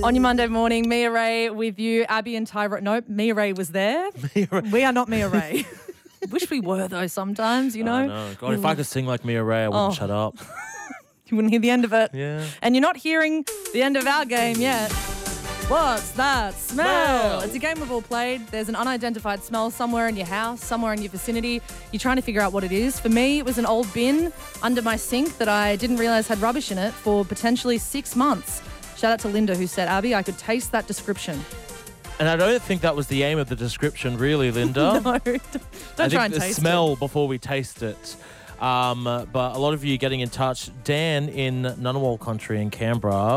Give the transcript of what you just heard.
On your Monday morning, Mia Ray with you, Abby and Tyrone. Nope, Mia Ray was there. We are not Mia Ray. Wish we were, though, sometimes, you know. I know. God, if I could sing like Mia Ray, I wouldn't shut up. You wouldn't hear the end of it. Yeah. And you're not hearing the end of our game yet. What's that smell? It's a game we've all played. There's an unidentified smell somewhere in your house, somewhere in your vicinity. You're trying to figure out what it is. For me, it was an old bin under my sink that I didn't realise had rubbish in it for potentially 6 months. Shout out to Linda who said, Abby, I could taste that description. And I don't think that was the aim of the description, really, Linda. No, don't try and taste it. Smell before we taste it. But a lot of you getting in touch. Dan in Ngunnawal country in Canberra